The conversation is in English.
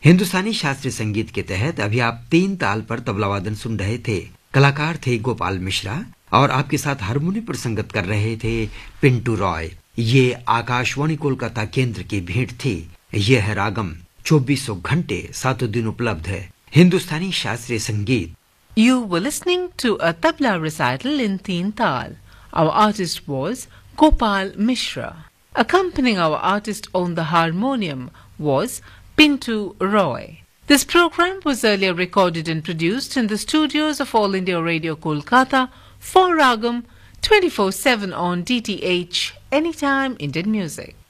हिंदुस्तानी शास्त्रीय संगीत के तहत अभी आप 3 ताल पर तबला वादन सुन रहे थे। कलाकार थे गोपाल मिश्रा और आपके साथ हारमोनी पर संगत कर रहे थे पिंटू रॉय। ये आकाशवाणी कोलकाता केंद्र की भेंट थी। यह है रागम, 2400 घंटे 7 दिन उपलब्ध है हिंदुस्तानी शास्त्रीय संगीत। You were listening to a tabla recital in Teen Tal. Our artist was Gopal Mishra. Accompanying our artist on the harmonium was Pintu Roy. This program was earlier recorded and produced in the studios of All India Radio Kolkata for Ragam 24/7 on DTH Anytime Indian Music.